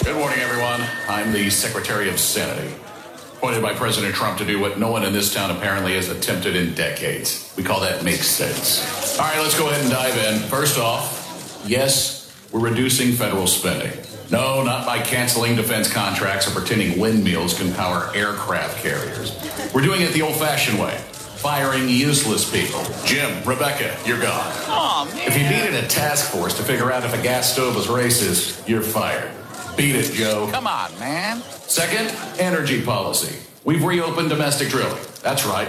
Good morning, everyone. I'm the Secretary of Sanity, appointed by President Trump to do what no one in this town apparently has attempted in decades. We call that make sense. All right, let's go ahead and dive in. First off, yes, we're reducing federal spending. No, not by canceling defense contracts or pretending windmills can power aircraft carriers. We're doing it the old-fashioned way, firing useless people. Jim, Rebecca, you're gone. Oh, man. If you needed a task force to figure out if a gas stove was racist, you're fired. Beat it, Joe. Come on, man. Second, energy policy. We've reopened domestic drilling. That's right.